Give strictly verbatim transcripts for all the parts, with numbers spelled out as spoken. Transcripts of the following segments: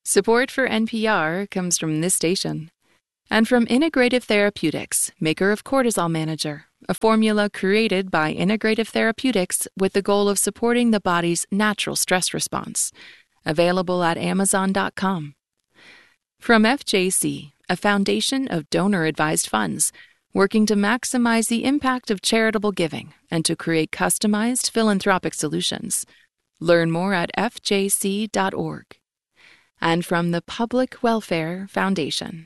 Support for N P R comes from this station and from Integrative Therapeutics, maker of Cortisol Manager, a formula created by Integrative Therapeutics with the goal of supporting the body's natural stress response. Available at amazon dot com. From F J C, a foundation of donor-advised funds, working to maximize the impact of charitable giving and to create customized philanthropic solutions. Learn more at f j c dot org. And from the Public Welfare Foundation.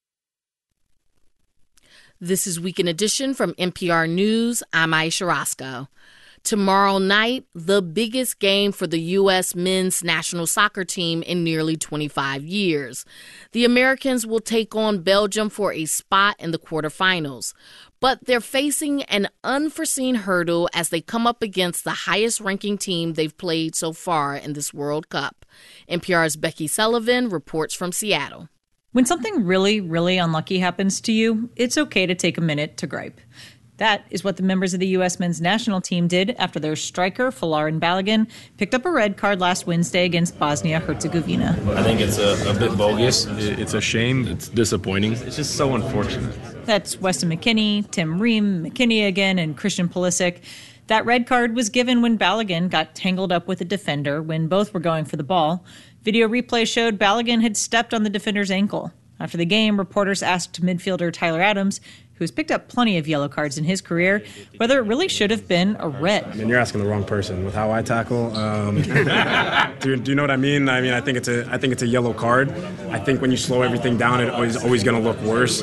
This is Weekend Edition from N P R News. I'm Aisha Roscoe. Tomorrow night, the biggest game for the U S men's national soccer team in nearly twenty-five years. The Americans will take on Belgium for a spot in the quarterfinals. But they're facing an unforeseen hurdle as they come up against the highest-ranking team they've played so far in this World Cup. N P R's Becky Sullivan reports from Seattle. When something really, really unlucky happens to you, it's okay to take a minute to gripe. That is what the members of the U S men's national team did after their striker, Folarin Balogun, picked up a red card last Wednesday against Bosnia-Herzegovina. I think it's a, a bit bogus. It's a shame. It's disappointing. It's just so unfortunate. That's Weston McKennie, Tim Ream, McKinney again, and Christian Pulisic. That red card was given when Balogun got tangled up with a defender when both were going for the ball. Video replay showed Balogun had stepped on the defender's ankle. After the game, reporters asked midfielder Tyler Adams, who has picked up plenty of yellow cards in his career, whether it really should have been a red. I mean, you're asking the wrong person with how I tackle. Um, do, do you know what I mean? I mean, I think it's a, I think it's a yellow card. I think when you slow everything down, it's always, always going to look worse.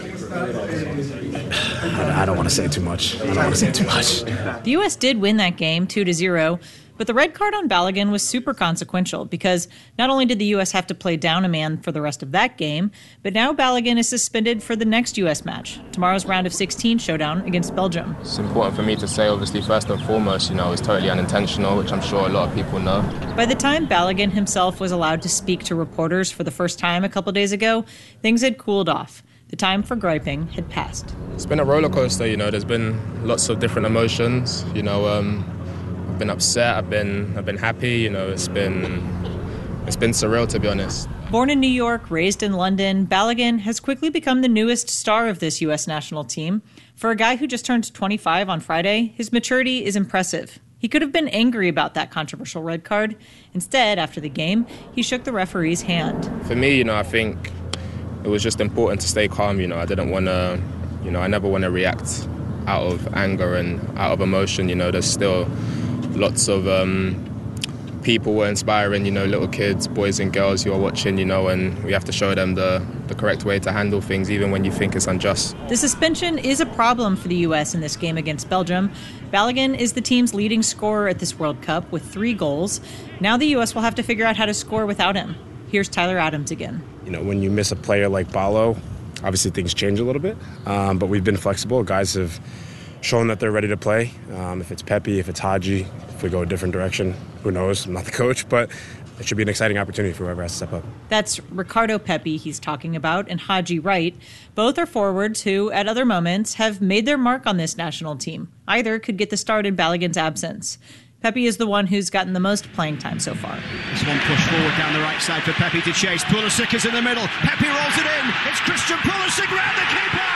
I, I don't want to say too much. I don't want to say too much. The U S did win that game, two to zero. But the red card on Balogun was super consequential because not only did the U S have to play down a man for the rest of that game, but now Balogun is suspended for the next U S match, tomorrow's round of sixteen showdown against Belgium. It's important for me to say, obviously, first and foremost, you know, it's totally unintentional, which I'm sure a lot of people know. By the time Balogun himself was allowed to speak to reporters for the first time a couple days ago, things had cooled off. The time for griping had passed. It's been a roller coaster, you know, there's been lots of different emotions, you know, um... I've been upset, I've been I've been happy, you know, it's been it's been surreal, to be honest. Born in New York, raised in London, Balogun has quickly become the newest star of this U S national team. For a guy who just turned twenty-five on Friday, his maturity is impressive. He could have been angry about that controversial red card. Instead, after the game, he shook the referee's hand. For me, you know, I think it was just important to stay calm, you know. I didn't want to, you know, I never want to react out of anger and out of emotion, you know. There's still lots of um, people were inspiring, you know, little kids, boys and girls who are watching, you know, and we have to show them the, the correct way to handle things, even when you think it's unjust. The suspension is a problem for the U S in this game against Belgium. Balogun is the team's leading scorer at this World Cup with three goals. Now the U S will have to figure out how to score without him. Here's Tyler Adams again. You know, when you miss a player like Balo, obviously things change a little bit, um, but we've been flexible. Guys have shown that they're ready to play. Um, if it's Pepe, if it's Hadji, if we go a different direction, who knows? I'm not the coach, but it should be an exciting opportunity for whoever has to step up. That's Ricardo Pepi he's talking about, and Hadji Wright. Both are forwards who, at other moments, have made their mark on this national team. Either could get the start in Balogun's absence. Pepe is the one who's gotten the most playing time so far. This one pushed forward down the right side for Pepe to chase. Pulisic is in the middle. Pepe rolls it in. It's Christian Pulisic round the keeper.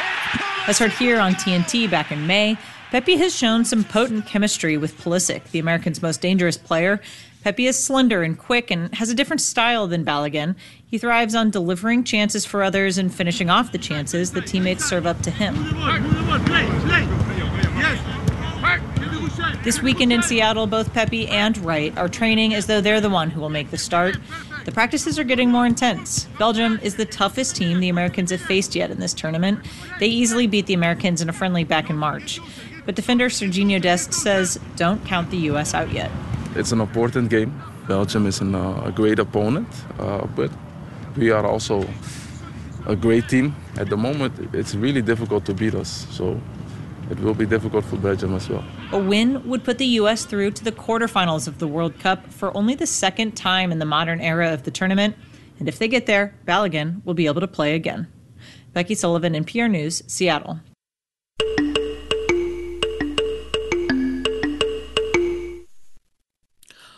As heard here on T N T back in May, Pepe has shown some potent chemistry with Pulisic, the Americans' most dangerous player. Pepe is slender and quick and has a different style than Balogun. He thrives on delivering chances for others and finishing off the chances that teammates serve up to him. This weekend in Seattle, both Pepe and Wright are training as though they're the one who will make the start. The practices are getting more intense. Belgium is the toughest team the Americans have faced yet in this tournament. They easily beat the Americans in a friendly back in March. But defender Serginho Dest says don't count the U S out yet. It's an important game. Belgium is an, uh, a great opponent, uh, but we are also a great team. At the moment, it's really difficult to beat us, so it will be difficult for Belgium as well. A win would put the U S through to the quarterfinals of the World Cup for only the second time in the modern era of the tournament. And if they get there, Balogun will be able to play again. Becky Sullivan, N P R News, Seattle.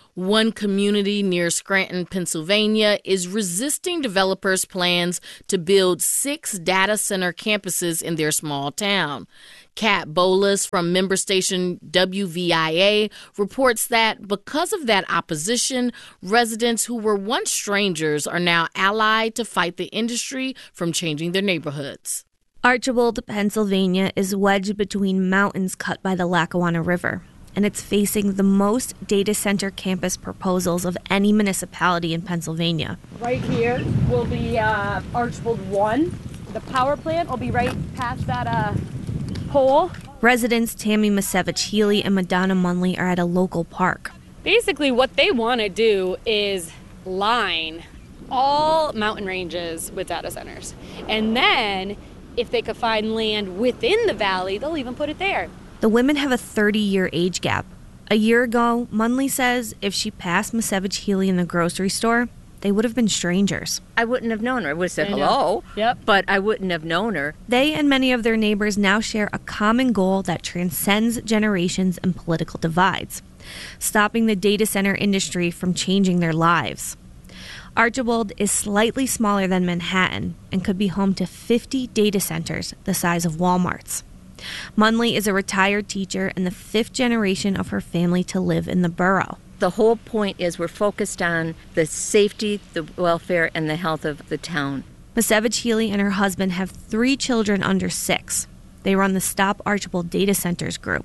One community near Scranton, Pennsylvania, is resisting developers' plans to build six data center campuses in their small town. Kat Bolas from member station W V I A reports that because of that opposition, residents who were once strangers are now allied to fight the industry from changing their neighborhoods. Archbold, Pennsylvania is wedged between mountains cut by the Lackawanna River, and it's facing the most data center campus proposals of any municipality in Pennsylvania. Right here will be uh, Archbold one. The power plant will be right past that uh, pole. Residents Tammy Masevich Healy and Madonna Munley are at a local park. Basically, what they want to do is line all mountain ranges with data centers. And then, if they could find land within the valley, they'll even put it there. The women have a thirty-year age gap. A year ago, Munley says if she passed Masevich Healy in the grocery store, they would have been strangers. I wouldn't have known her. I would have said I know. hello, Yep. but I wouldn't have known her. They and many of their neighbors now share a common goal that transcends generations and political divides, stopping the data center industry from changing their lives. Archbold is slightly smaller than Manhattan and could be home to fifty data centers the size of Walmart's. Munley is a retired teacher and the fifth generation of her family to live in the borough. The whole point is we're focused on the safety, the welfare, and the health of the town. Masevich Healy and her husband have three children under six. They run the Stop Archbold Data Centers group.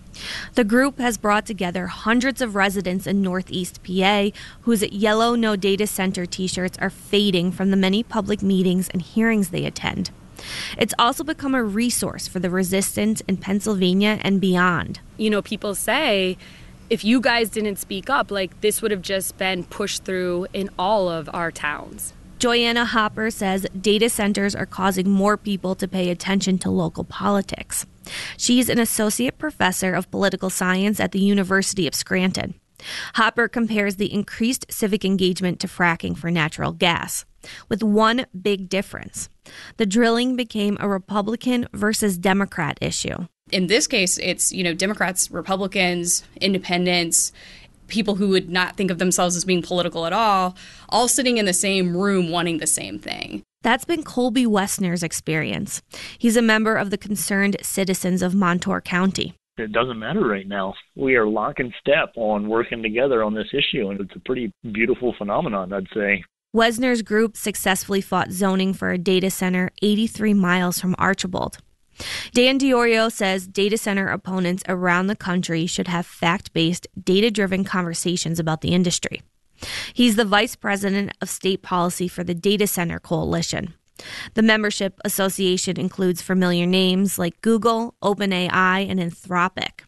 The group has brought together hundreds of residents in Northeast P A whose yellow No Data Center t-shirts are fading from the many public meetings and hearings they attend. It's also become a resource for the resistance in Pennsylvania and beyond. You know, people say, if you guys didn't speak up, like, this would have just been pushed through in all of our towns. Joyanna Hopper says data centers are causing more people to pay attention to local politics. She's an associate professor of political science at the University of Scranton. Hopper compares the increased civic engagement to fracking for natural gas, with one big difference. The drilling became a Republican versus Democrat issue. In this case, it's, you know, Democrats, Republicans, independents, people who would not think of themselves as being political at all, all sitting in the same room wanting the same thing. That's been Colby Wessner's experience. He's a member of the Concerned Citizens of Montour County. It doesn't matter right now. We are lock and step on working together on this issue, and it's a pretty beautiful phenomenon, I'd say. Wessner's group successfully fought zoning for a data center eighty-three miles from Archbold. Dan Diorio says data center opponents around the country should have fact-based, data-driven conversations about the industry. He's the vice president of state policy for the Data Center Coalition. The membership association includes familiar names like Google, OpenAI, and Anthropic.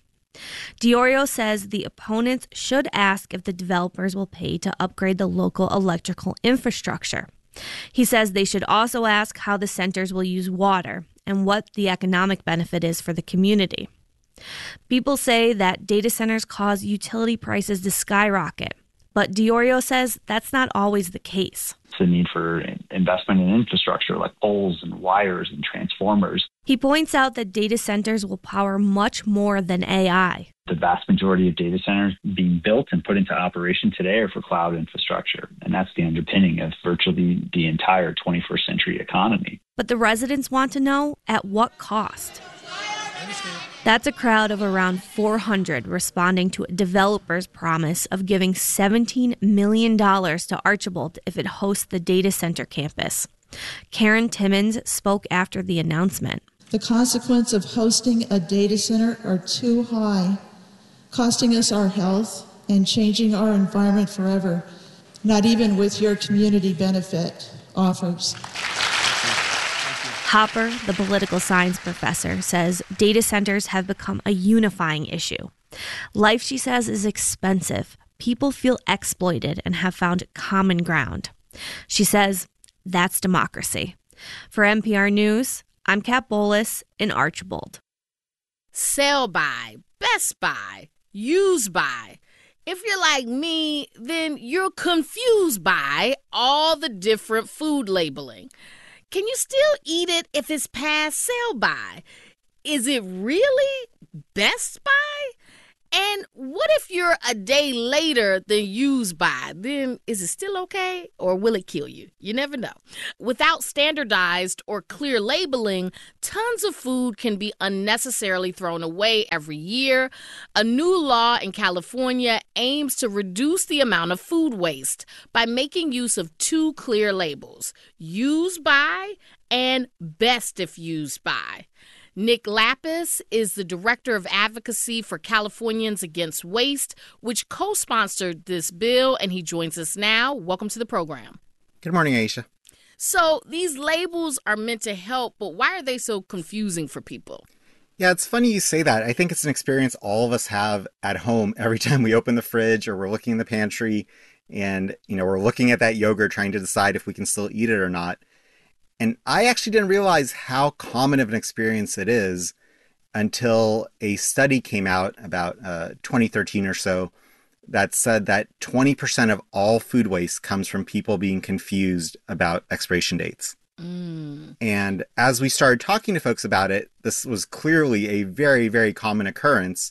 Diorio says the opponents should ask if the developers will pay to upgrade the local electrical infrastructure. He says they should also ask how the centers will use water and what the economic benefit is for the community. People say that data centers cause utility prices to skyrocket, but Diorio says that's not always the case. It's the need for investment in infrastructure like poles and wires and transformers. He points out that data centers will power much more than A I. The vast majority of data centers being built and put into operation today are for cloud infrastructure, and that's the underpinning of virtually the entire twenty-first century economy. But the residents want to know at what cost. That's a crowd of around four hundred responding to a developer's promise of giving seventeen million dollars to Archbold if it hosts the data center campus. Karen Timmons spoke after the announcement. The consequences of hosting a data center are too high, costing us our health and changing our environment forever, not even with your community benefit offers. Hopper, the political science professor, says data centers have become a unifying issue. Life, she says, is expensive. People feel exploited and have found common ground. She says that's democracy. For N P R News, I'm Kat Bolas in Archbold. Sell by, Best Buy, use by. If you're like me, then you're confused by all the different food labeling. Can you still eat it if it's past sell by? Is it really Best Buy? And what if you're a day later than used by? Then is it still okay, or will it kill you? You never know. Without standardized or clear labeling, tons of food can be unnecessarily thrown away every year. A new law in California aims to reduce the amount of food waste by making use of two clear labels, used by and best if used by. Nick Lapis is the Director of Advocacy for Californians Against Waste, which co-sponsored this bill, and he joins us now. Welcome to the program. Good morning, Aisha. So these labels are meant to help, but why are they so confusing for people? Yeah, it's funny you say that. I think it's an experience all of us have at home every time we open the fridge or we're looking in the pantry and, you know, we're looking at that yogurt trying to decide if we can still eat it or not. And I actually didn't realize how common of an experience it is until a study came out about uh, twenty thirteen or so that said that twenty percent of all food waste comes from people being confused about expiration dates. Mm. And as we started talking to folks about it, this was clearly a very, very common occurrence.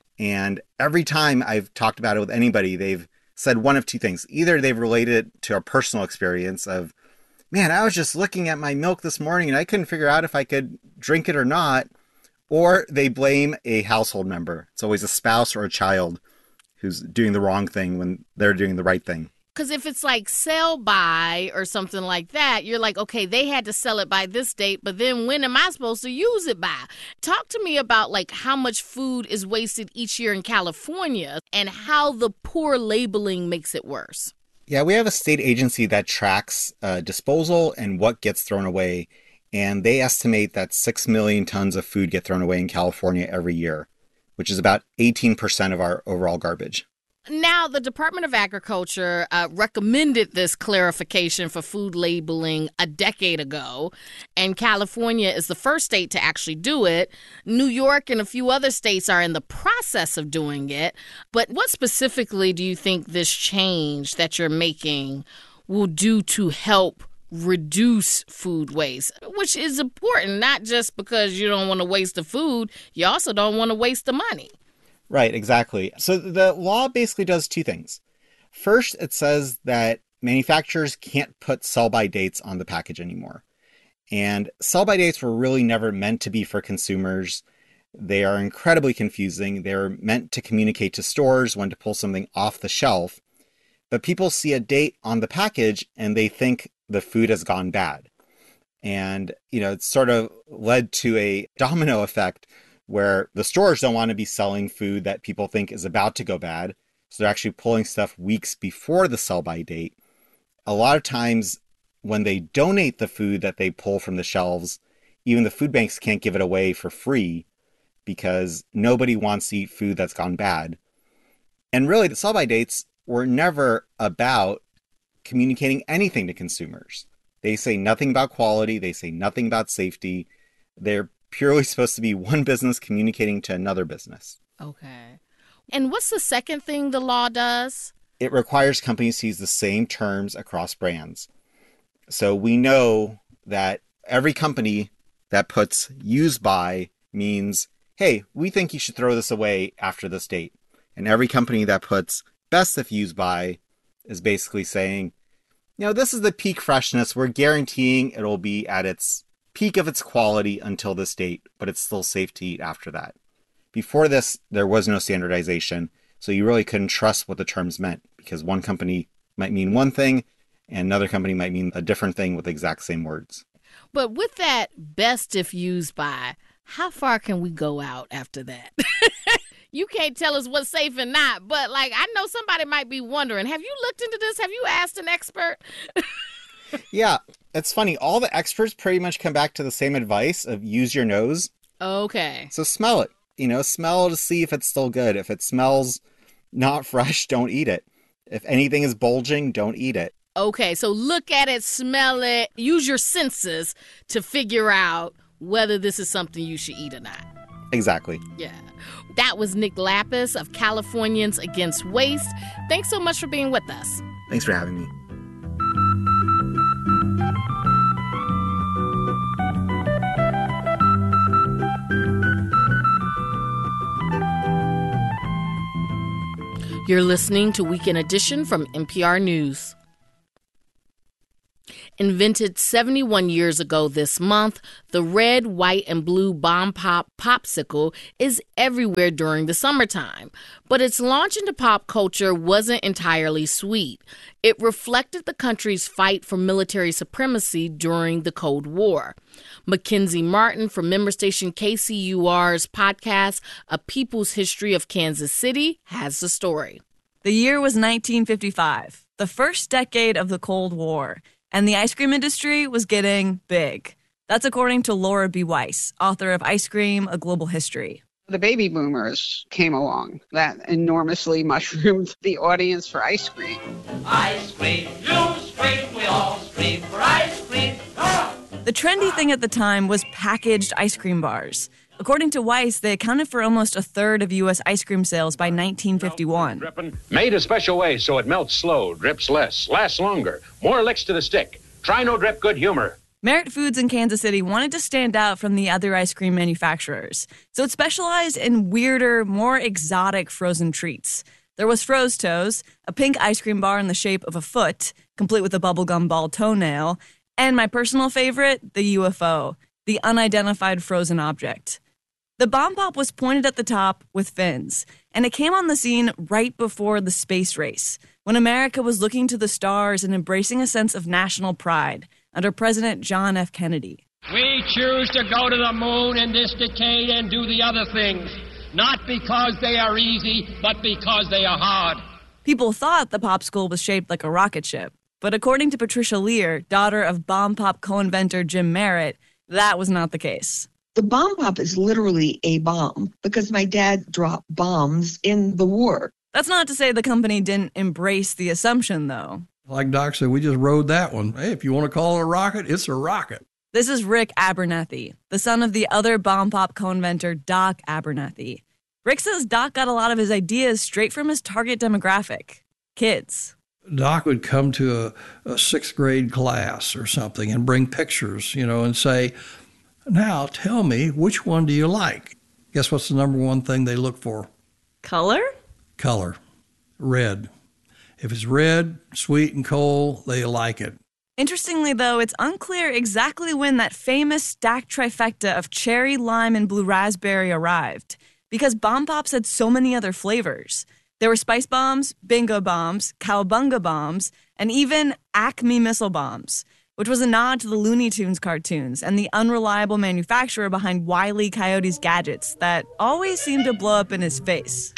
And every time I've talked about it with anybody, they've said one of two things. Either they've related it to a personal experience of, man, I was just looking at my milk this morning and I couldn't figure out if I could drink it or not. Or they blame a household member. It's always a spouse or a child who's doing the wrong thing when they're doing the right thing. Because if it's like sell by or something like that, you're like, okay, they had to sell it by this date, but then when am I supposed to use it by? Talk to me about like how much food is wasted each year in California and how the poor labeling makes it worse. Yeah, we have a state agency that tracks uh, disposal and what gets thrown away, and they estimate that six million tons of food get thrown away in California every year, which is about eighteen percent of our overall garbage. Now, the Department of Agriculture uh, recommended this clarification for food labeling a decade ago, and California is the first state to actually do it. New York and a few other states are in the process of doing it. But what specifically do you think this change that you're making will do to help reduce food waste, which is important, not just because you don't want to waste the food, you also don't want to waste the money. Right, exactly. So the law basically does two things. First, it says that manufacturers can't put sell-by dates on the package anymore. And sell-by dates were really never meant to be for consumers. They are incredibly confusing. They're meant to communicate to stores when to pull something off the shelf. But people see a date on the package and they think the food has gone bad. And, you know, it's sort of led to a domino effect where the stores don't want to be selling food that people think is about to go bad. So they're actually pulling stuff weeks before the sell-by date. A lot of times when they donate the food that they pull from the shelves, even the food banks can't give it away for free because nobody wants to eat food that's gone bad. And really, the sell-by dates were never about communicating anything to consumers. They say nothing about quality. They say nothing about safety. They're purely supposed to be one business communicating to another business. Okay. And what's the second thing the law does? It requires companies to use the same terms across brands. So we know that every company that puts used by means, hey, we think you should throw this away after this date. And every company that puts best if used by is basically saying, you know, this is the peak freshness. We're guaranteeing it'll be at its peak of its quality until this date, but it's still safe to eat after that. Before this, there was no standardization, so you really couldn't trust what the terms meant because one company might mean one thing and another company might mean a different thing with the exact same words. But with that best if used by, how far can we go out after that? You can't tell us what's safe and not, but like I know somebody might be wondering, have you looked into this? Have you asked an expert? Yeah, it's funny. All the experts pretty much come back to the same advice of use your nose. Okay. So smell it. You know, smell to see if it's still good. If it smells not fresh, don't eat it. If anything is bulging, don't eat it. Okay, so look at it, smell it, use your senses to figure out whether this is something you should eat or not. Exactly. Yeah. That was Nick Lapis of Californians Against Waste. Thanks so much for being with us. Thanks for having me. You're listening to Weekend Edition from N P R News. Invented seventy-one years ago this month, the red, white, and blue Bomb Pop popsicle is everywhere during the summertime. But its launch into pop culture wasn't entirely sweet. It reflected the country's fight for military supremacy during the Cold War. Mackenzie Martin from member station K C U R's podcast, A People's History of Kansas City, has the story. The year was nineteen fifty-five, the first decade of the Cold War. And the ice cream industry was getting big. That's according to Laura B. Weiss, author of Ice Cream, A Global History. The baby boomers came along. That enormously mushroomed the audience for ice cream. Ice cream, you scream, we all scream for ice cream. Ah! The trendy thing at the time was packaged ice cream bars. According to Weiss, they accounted for almost a third of U S ice cream sales by nineteen fifty-one. Made a special way so it melts slow, drips less, lasts longer, more licks to the stick. Try No Drip Good Humor. Merit Foods in Kansas City wanted to stand out from the other ice cream manufacturers, so it specialized in weirder, more exotic frozen treats. There was Froze-Toes, a pink ice cream bar in the shape of a foot, complete with a bubblegum ball toenail, and my personal favorite, the U F O, the unidentified frozen object. The Bomb Pop was pointed at the top with fins, and it came on the scene right before the space race, when America was looking to the stars and embracing a sense of national pride under President John F. Kennedy. We choose to go to the moon in this decade and do the other things, not because they are easy, but because they are hard. People thought the popsicle was shaped like a rocket ship, but according to Patricia Lear, daughter of Bomb Pop co-inventor Jim Merritt, that was not the case. The Bomb Pop is literally a bomb because my dad dropped bombs in the war. That's not to say the company didn't embrace the assumption, though. Like Doc said, we just rode that one. Hey, if you want to call it a rocket, it's a rocket. This is Rick Abernethy, the son of the other Bomb Pop co-inventor Doc Abernethy. Rick says Doc got a lot of his ideas straight from his target demographic, kids. Doc would come to a, a sixth grade class or something and bring pictures, you know, and say, now tell me, which one do you like? Guess what's the number one thing they look for? Color? Color. Red. If it's red, sweet, and cold, they like it. Interestingly, though, it's unclear exactly when that famous stacked trifecta of cherry, lime, and blue raspberry arrived, because Bomb Pops had so many other flavors. There were Spice Bombs, Bingo Bombs, Cowabunga Bombs, and even Acme Missile Bombs, which was a nod to the Looney Tunes cartoons and the unreliable manufacturer behind Wile E. Coyote's gadgets that always seemed to blow up in his face.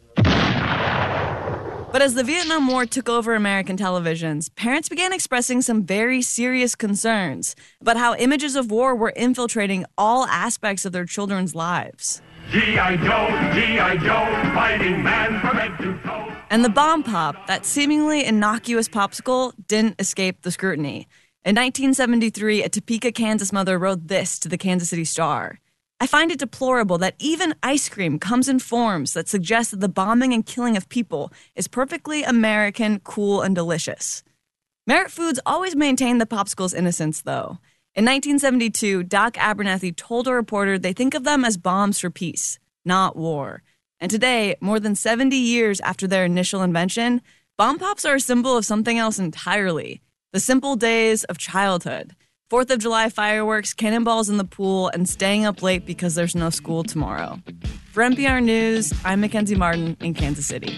But as the Vietnam War took over American televisions, parents began expressing some very serious concerns about how images of war were infiltrating all aspects of their children's lives. G I. Joe, G I. Joe, fighting man from head to toe. And the Bomb Pop, that seemingly innocuous popsicle, didn't escape the scrutiny. In nineteen seventy-three, a Topeka, Kansas mother wrote this to the Kansas City Star. I find it deplorable that even ice cream comes in forms that suggest that the bombing and killing of people is perfectly American, cool, and delicious. Merit Foods always maintained the popsicle's innocence, though. In nineteen seventy-two, Doc Abernethy told a reporter they think of them as bombs for peace, not war. And today, more than seventy years after their initial invention, Bomb Pops are a symbol of something else entirely. The simple days of childhood. Fourth of July fireworks, cannonballs in the pool, and staying up late because there's no school tomorrow. For N P R News, I'm Mackenzie Martin in Kansas City.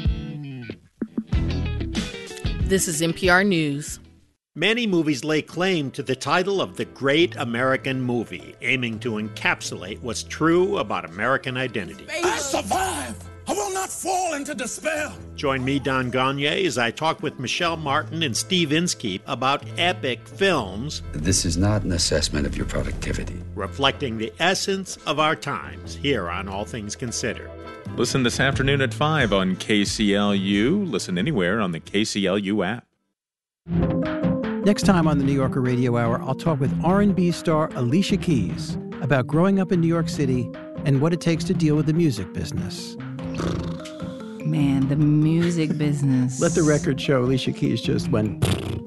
This is N P R News. Many movies lay claim to the title of the Great American Movie, aiming to encapsulate what's true about American identity. I survive! I will not fall into despair. Join me, Don Gagne, as I talk with Michelle Martin and Steve Inskeep about epic films. This is not an assessment of your productivity. Reflecting the essence of our times here on All Things Considered. Listen this afternoon at five on K C L U. Listen anywhere on the K C L U app. Next time on the New Yorker Radio Hour, I'll talk with R and B star Alicia Keys about growing up in New York City and what it takes to deal with the music business. Man, the music business. Let the record show Alicia Keys just went.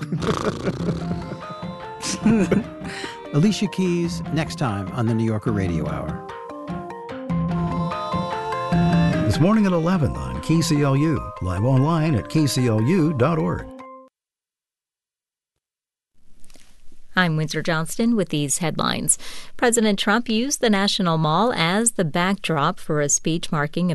Alicia Keys, next time on the New Yorker Radio Hour. This morning at eleven on K C L U, live online at k c l u dot org. I'm Windsor Johnston with these headlines. President Trump used the National Mall as the backdrop for a speech marking